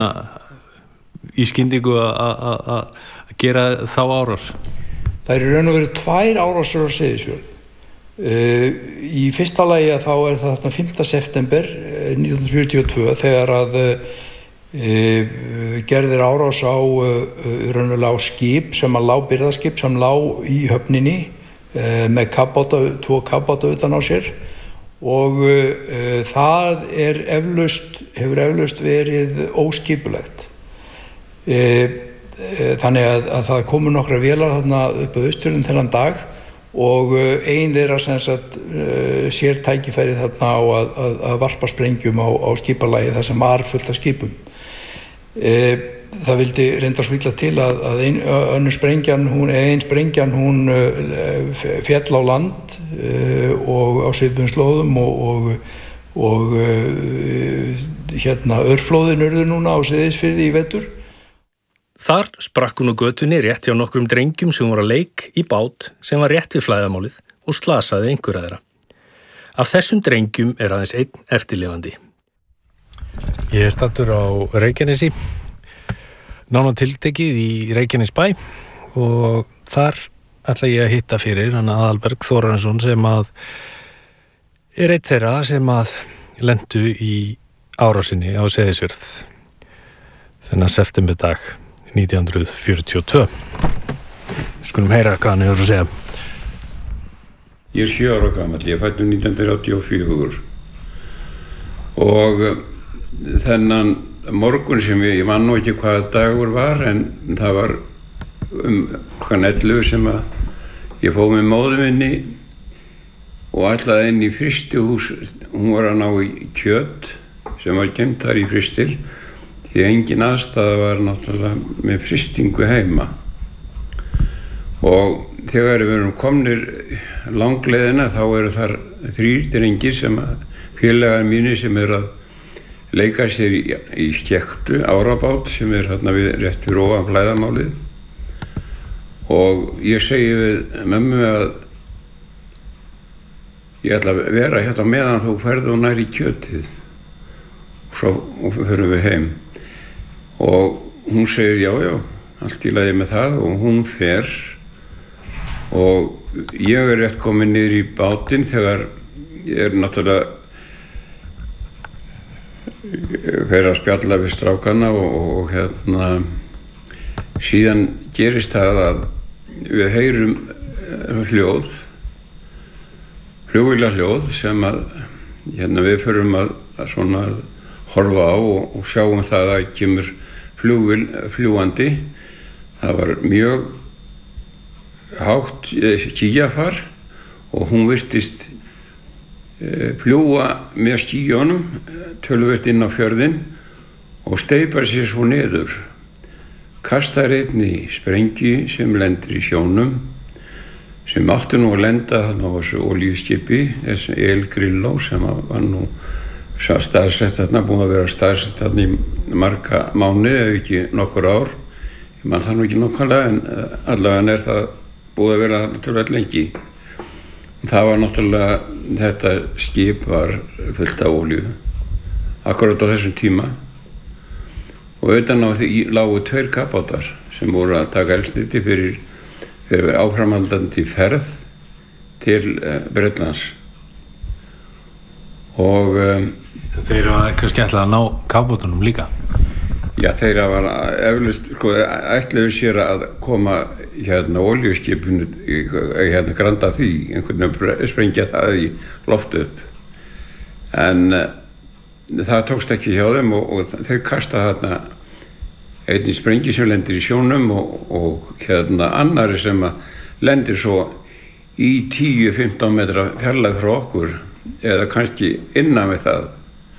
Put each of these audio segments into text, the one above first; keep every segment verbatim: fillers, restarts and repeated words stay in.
í skyndingu að gera þá árás? Það er í raun og veru tvær árásir á Seyðisfjörð. Uh, í fyrsta lagi að þá er það þarna fimmta september nítján hundruð fjörutíu og tvö þegar að uh, gerðir árás á uh, raunverulega á skip sem að lá birgðaskip sem lá í höfninni uh, með kafbáta, tvo kafbáta utan á sér og uh, það er eflaust, hefur eflaust verið óskipulegt. Uh, Þannig að, að það komu nokkra vélar þarna upp á Austfjörðum þennan dag og ein þeirra sem sagt uh, sér tækifæri þarna á að, að, að varpa sprengjum á, á skipalagi þar sem var fullt af skipum. Uh, það vildi reynda svo illa til að, að ein, önnur sprengjan, hún, ein sprengjan hún uh, féll á land uh, og á svipuðum slóðum og, og, og uh, hérna örflóðin urðu núna á Seyðisfirði í vetur. Þar sprakk hún á götunni rétt hjá nokkrum drengjum sem voru að leik í bát sem var rétt við flæðamálið og slasaði einhverja þeirra. Af þessum drengjum er aðeins einn eftirlifandi. Ég er staddur á Reykjanesi, nánar tiltekið í Reykjanesbæ og þar ætla ég að hitta fyrir hann Aðalberg Þórarinsson sem að er einn þeirra sem að lentu í árásinni á Seyðisfjörð þennan septemberdag nítján hundruð fjörutíu og tvö. Skulum heyra hvað hann hefur að segja. Ég er sjö ára gamall, ég fæddur nítján hundruð áttatíu og fjögur og þennan morgun sem ég, ég man nú ekki hvaða dagur var en það var um hvaðan ellefu sem að ég fóð með móður minni og ætlaði inn í frystihús, hún var að ná í kjöt sem var geymt þar í frystir því engin aðstaða var náttúrulega með frystingu heima og þegar við erum komnir langleiðina þá eru þar þrír drengir sem að félagar mínir sem eru að leika sér í, í skektu árabát sem er hérna við rétt fyrir ofan flæðamálið og ég segi við mömmu að ég ætla að vera hérna meðan þú ferð og nær í kjötið og svo og förum við heim og hún segir já, já, allt í lagi með það og hún fer og ég er rétt komin niður í bátinn þegar ég er náttúrulega fer að spjalla við strákana og, og, og hérna síðan gerist það að við heyrum hljóð flugvélar hljóð sem að hérna við förum að, að svona að horfa á og, og sjáum það að kemur flugvél fljúandi. Það var mjög hátt skýjafar og hún virtist e, fljúga með skýjunum töluvert inn á fjörðinn og steypar sér svo niður. Kastar einni sprengju sem lendir í sjónum sem átti nú að lenda þarna á þessu olíuskipi, þessu El Grillo sem var nú staðsett þarna, búin að vera staðsett þarna í marga mánuði ef ekki nokkur ár. Ég man það nú ekki nokkulega en allavega er það búið að vera náttúrulega lengi. Það var náttúrulega, þetta skip var fullt af olíu akkurat á þessum tíma og utan á því lágu tveir kafbátar sem voru að taka eldsneyti fyrir, fyrir áframhaldandi ferð til uh, Bretlands og um, Þeir eru kannski ætlað að ná kafbátunum líka? Já, þeir var eflaust, sko, ætluðu sér að koma hérna olíuskipinu, hérna granda því, einhvern veginn sprengja það í loft upp. En uh, það tókst ekki hjá þeim og, og þau kasta þarna einni sprengju sem lendir í sjónum og, og hérna annari sem lendir svo í tíu til fimmtán metra fjarlægð frá okkur eða kannski innan við það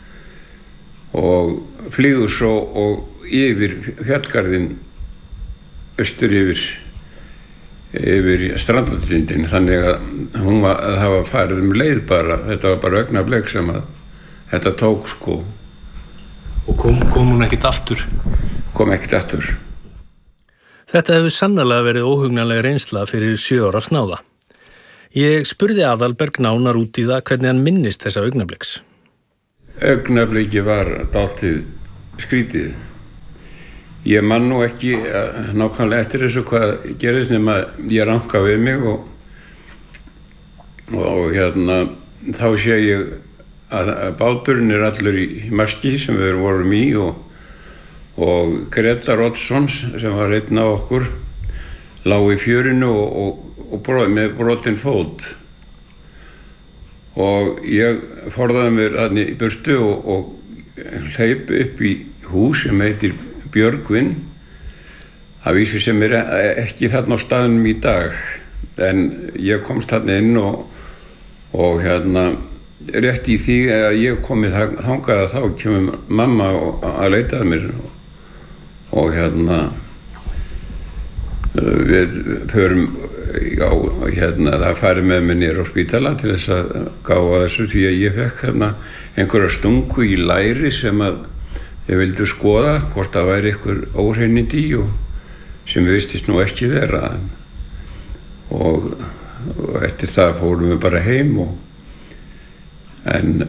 og flýgur svo og yfir fjallgarðinn austur yfir yfir strandlindin þannig að hún var að hafa farið um leið bara, þetta var bara augnablik sem að þetta tók sko. Og kom, kom hún ekkert aftur? Kom ekkert aftur. Þetta hefur sannarlega verið óhugnanlega reynsla fyrir sjö ára snáða. Ég spurði Aðalberg nánar út í það hvernig hann minnist þessa augnabliks. Augnabliki var dálítið skrítið ég man nú ekki nákvæmlega eftir þessu hvað gerðist nema ég ranka við mig og, og hérna þá sé ég að, að báturinn er allur í maski sem við vorum í og, og Gretar Oddsson sem var einn af okkur lá í fjörinu og, og, og brot, með brotinn fót og ég forðaði mér þarna í burtu og, og hleyp upp í hús sem heitir Björgvin að vísu sem er ekki þarna á staðnum í dag en ég komst þarna inn og, og hérna rétt í því að ég komið þangað þá kemur mamma að leita að mér og, og hérna við förum á hérna það farið með mig niður á spítala til þess að gáfa þessu því að ég fekk hérna einhverja stungu í læri sem að ég vildi skoða hvort það væri einhver óhreinindi í og sem við vistist nú ekki vera og, og eftir það fórum við bara heim og en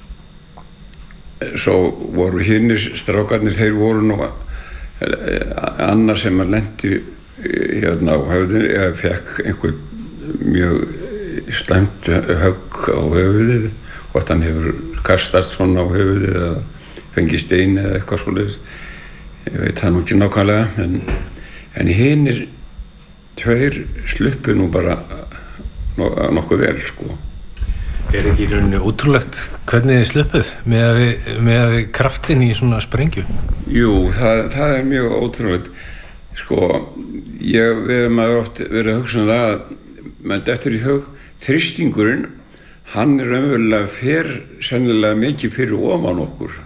svo voru hinnir strákarnir þeir voru nú annar sem að lendi hérna á höfðinu eða fekk einhver mjög slæmt högg á höfuðið hvort hann hefur kastast svona á höfuðið eða fengið stein eða eitthvað svoleiðis ég veit það nú ekki nákvæmlega en, en hinnir tveir sluppu nú bara nokkuð vel sko. Er ekki í rauninni ótrúlegt hvernig þið sluppuð með að við, með að við kraftin í svona sprengju? Jú, það, það er mjög ótrúlegt sko, ég við hefum oft verið að hugsa um það að menn eftir í hug, þrýstingurinn hann er raunverulega fer sennilega mikið fyrir ofan okkur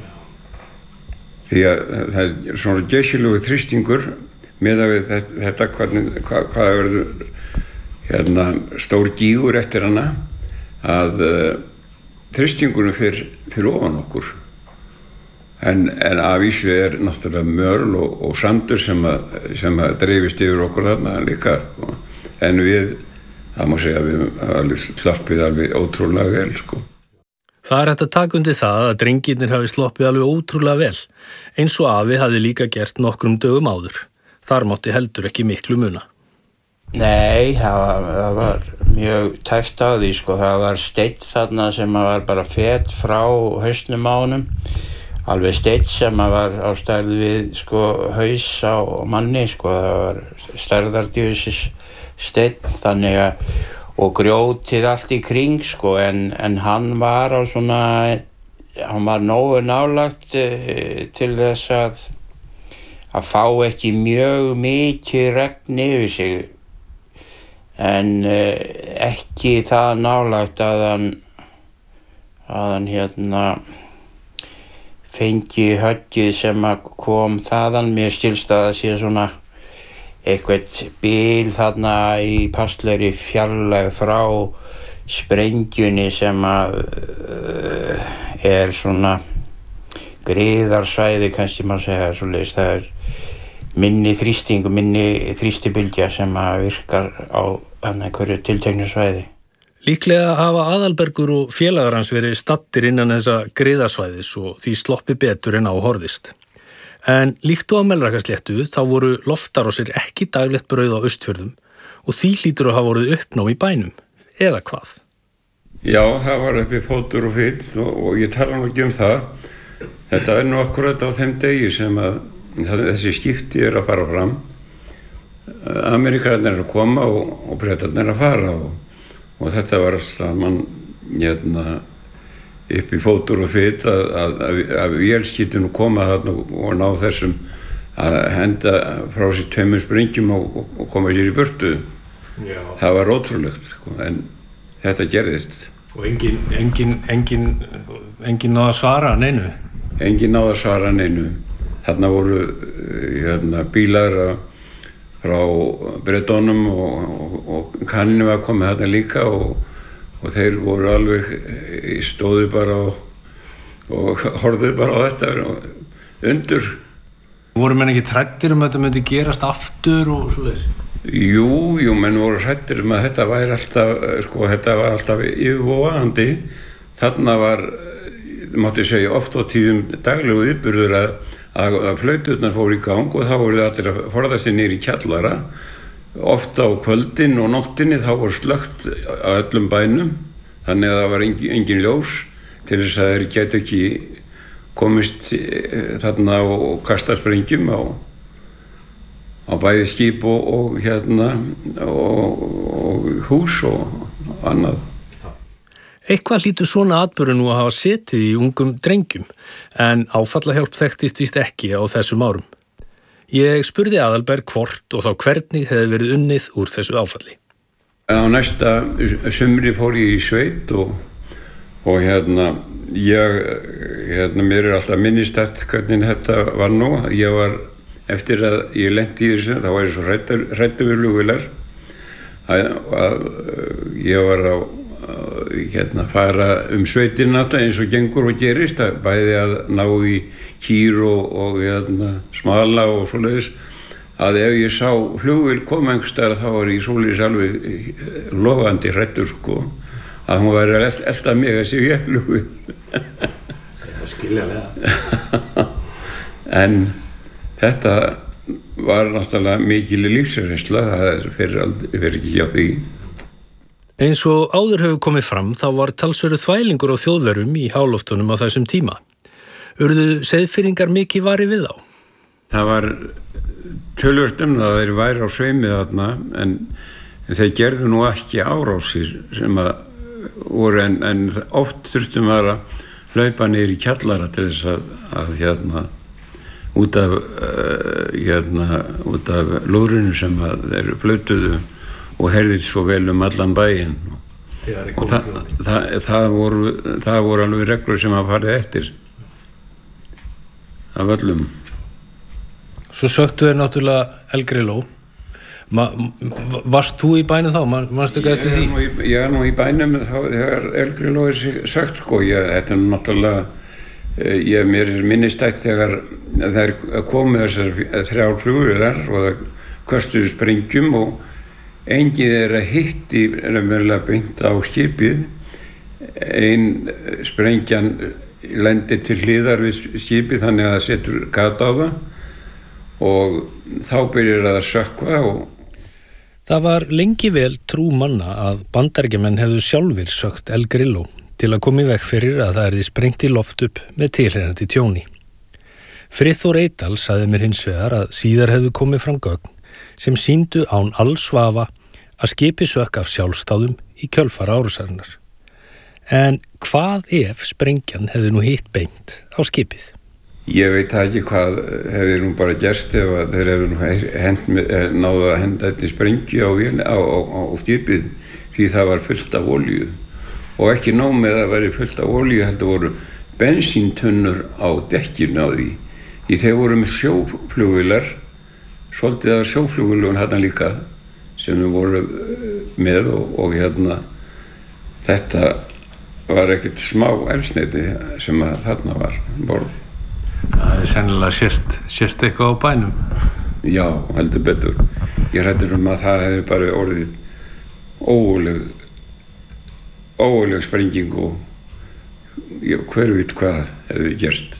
því að það er svona geysilegur þrýstingur með að við þetta, þetta hvernig, hvað, hvað verður hérna stór gígur eftir hana að uh, þrýstingurinn fyrir, fyrir ofan okkur en, en af vísu er náttúrulega mörl og, og sandur sem að, sem að dreifist yfir okkur þarna líka en við, það má segja að við alveg slappið alveg ótrúlega vel sko. Það er hægt að taka undir það að drengirnir hafi sloppið alveg ótrúlega vel, eins og afi hafi líka gert nokkrum dögum áður. Þar mátti heldur ekki miklu muna. Nei, það var, það var mjög tæft á því, sko. Það var steinn þarna sem var bara fet frá hausnum á honum. Alveg steinn sem var á stærð við, sko, haus á manni, sko. Það var stærðardjöfis steinn, þannig að og grjótið allt í kring sko en, en hann var á svona hann var nógu nálagt uh, til þess að að fá ekki mjög mikið regn yfir sig en uh, ekki það nálagt að hann að hann hérna fengi höggið sem að kom þaðan mér skilst að það sé svona eitthvað bil þarna í passlegri fjarlægð frá sprengjunni sem að uh, er svona griðarsvæði kannski má segja svoleiðis það er minni þrýsting og minni þrýstibylgja sem að virkar á einhverju tilteknu svæði. Líklega hafa Aðalbergur og félagar hans verið staddir innan þessa griðarsvæðis og því sloppi betur en á horfist. En líkt og á Melrakkasléttu þá voru loftarásir ekki daglegt brauð á Austfjörðum og því hlýtur að hafa voruð uppnám í bænum, eða hvað? Já, það var uppi fótur og fyll og, og ég tala nú ekki um það. Þetta er nú akkurat á þeim degi sem að þessi skipti er að fara fram. Amerikarnir er að koma og, og Bretarnir er að fara og, og þetta var saman hérna upp í fótur og fyll að, að, að, að vélskítinu koma þarna og, og ná þessum að henda frá sér tveimur sprengjum og, og, og koma sér í burtu. Já. Það var ótrúlegt, sko, en þetta gerðist. Og engin, engin, engin, engin náða að svara neinu? Engin náða að svara neinu. Þarna voru hérna, bílar frá Bretunum og, og, og kanninu var komið þarna líka og og þeir voru alveg stóðu bara og, og horfðu bara á þetta undur. Voru menn ekki hræddir um að þetta myndi gerast aftur og svoleiðis? Jú, jú, menn voru hræddir um að þetta væri alltaf, sko, þetta var alltaf yfirvofandi. Þarna var, mátti segja oft á tíðum daglegu viðburður að, að, að flauturnar fóru í gang og þá voru allir að forða sig niður í kjallara. Ofta á kvöldin og nóttinni þá voru slökkt á öllum bænum, þannig að það var engin, engin ljós til þess að þeir gætu ekki komist þarna og kasta sprengjum á, á bæði skip og, og hérna og, og hús og annað. Eitthvað hlýtur svona atburður nú að hafa setið í ungum drengjum, en áfallahjálp þekktist víst ekki á þessum árum. Ég spurði Aðalberg hvort og þá hvernig hefði verið unnið úr þessu áfalli. Á næsta sumri fór ég í sveit og, og hérna, ég, hérna, mér er alltaf minnistætt hvernig þetta var nú. Ég var, eftir að ég lenti í þessu, þá var ég svo hræddur við flugvélar að, að ég var á hérna fara um sveitina eins og gengur og gerist, að bæði að ná í kýr og, og hérna, smala og svoleiðis, að ef ég sá flugvél koma einhvers staðar þá var ég svoleiðis alveg lofandi hræddur sko, að hún væri að elta mig að sé ég flugvél. Það skiljanlega. En þetta var náttúrulega mikil lífsreynsla, það fer ekki hjá því. Eins og áður hefur komið fram þá var talsverður þvælingur á Þjóðverjum í háloftunum á þessum tíma. Urðu Seyðfirðingar mikið vari við þá? Það var töluvert um það að þeir væri á sveimi þarna, en þeir gerðu nú ekki árásir sem að voru, en, en oft þurftum að hlaupa niður í kjallara til þess að, að hérna út af uh, hérna út af lúðrinu sem að þeir flautuðu og heyrðið svo vel um allan bæinn og það, það, það, voru, það voru alveg reglur sem að farið eftir af öllum. Svo söktu þeir náttúrulega El Grillo. Ma, varst þú í bænum þá? Manstu ekki eftir því? Í, ég er nú í bænum þá þegar El Grillo er sökt sko. Ég, þetta er náttúrulega, ég, mér er minnistætt þegar þeir komið þessar þrjár flugvélar og það köstuðu sprengjum og enginn þeirra hitti raunverulega beint á skipið. Ein sprengjan lendir til hliðar við skipið þannig að það setur gat á það og þá byrjar það að sökkva. Og það var lengi vel trú manna að Bandaríkjamenn hefðu sjálfir sökt El Grillo til að koma í veg fyrir að það erði sprengt í loft upp með tilheyrandi tjóni. Friðþór Eydal sagði mér hins vegar að síðar hefðu komið fram gögn sem sýndu án alls vafa að skipið sökk af sjálfstáðum í kjölfar árásarinnar. En hvað ef sprengjan hefði nú hitt beint á skipið? Ég veit ekki hvað hefði nú bara gerst ef að þeir hefði nú hend, náðu að henda þetta sprengju á, á, á, á skipið því það var fullt af olíu. Og ekki nóg með að veri fullt af olíu, heldur voru bensíntunnur á dekkinu á því. Í þeir voru með sjóflugvélar, svolítið af sjóflugvélum hérna líka sem við voru með og, og hérna þetta var ekkert smá eldsneyti sem að þarna var borð. Það er sennilega sést, sést eitthvað á bænum. Já, heldur betur. Ég hræddur um að það hefði bara orðið ógurleg ógurleg sprenging og ég, hver veit hvað hefði gerst.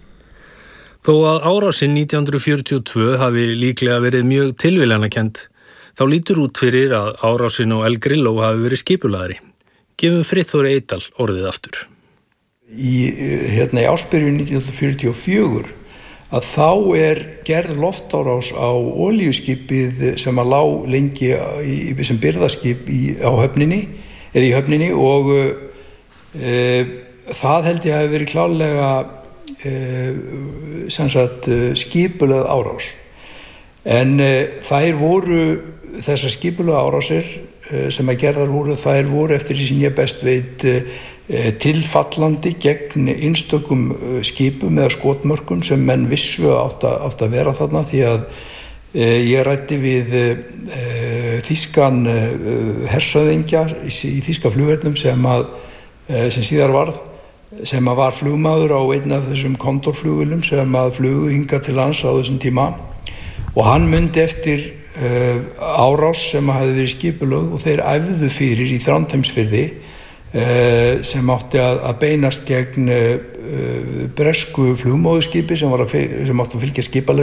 Þó að árásin nítján hundruð fjörutíu og tvö hafi líklega verið mjög tilviljanakennd, þá lítur út fyrir að árásin á El Grillo hafi verið skipulagðri. Gefum Friðþóri Eydal orðið aftur. Í, hérna, í ársbyrjun nítján hundruð fjörutíu og fjögur að þá er gerð loftárás á olíuskipið sem að lá lengi í, sem birgðaskip í, á höfninni, eða í höfninni og e, það held ég hafi verið klárlega e, sem sagt skipulögð árás. En e, þær voru, þessar skipulögð árásir e, sem að gerðar voru, þær voru eftir því sem ég best veit e, tilfallandi gegn einstökum skipum eða skotmörkum sem menn vissu átt að, átt að vera þarna því að e, ég ræddi við e, þýskan e, hershöfðingja í, í þýska flughernum sem, að, e, sem síðar varð sem að var flugmaður á einn af þessum kondorflugvélum sem að flugu hingað til lands á þessum tíma og hann mundi eftir e, árás sem að hefði verið skipulögð og þeir æfðu fyrir í Þrándheimsfirði sem átti að, að beinast gegn uh, uh, bresku flugmóðurskipi sem, var að, sem átti að fylgja skipalest